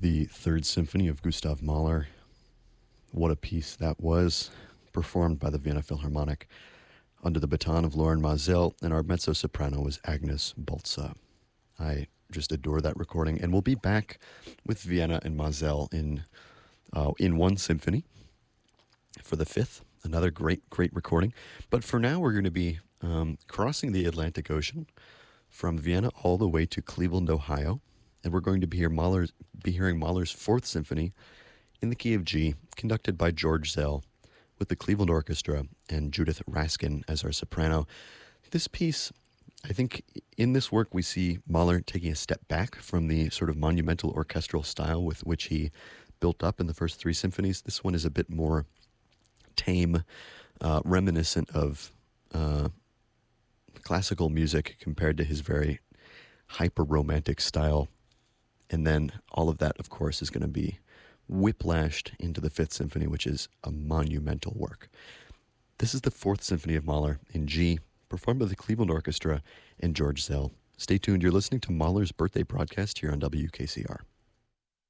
The Third Symphony of Gustav Mahler. What a piece that was, performed by the Vienna Philharmonic under the baton of Lauren Mazel, and our mezzo-soprano was Agnes Balza. I just adore that recording, and we'll be back with Vienna and Mazel in one symphony for the fifth. Another great recording. But for now, we're going to be crossing the Atlantic Ocean from Vienna all the way to Cleveland, Ohio, and we're going to be hearing Mahler's Fourth Symphony in the key of G, conducted by George Szell, with the Cleveland Orchestra and Judith Raskin as our soprano. This piece, I think in this work we see Mahler taking a step back from the sort of monumental orchestral style with which he built up in the first three symphonies. This one is a bit more tame, reminiscent of classical music compared to his very hyper-romantic style. And then all of that, of course, is going to be whiplashed into the Fifth Symphony, which is a monumental work. This is the Fourth Symphony of Mahler in G, performed by the Cleveland Orchestra and George Szell. Stay tuned. You're listening to Mahler's Birthday broadcast here on WKCR.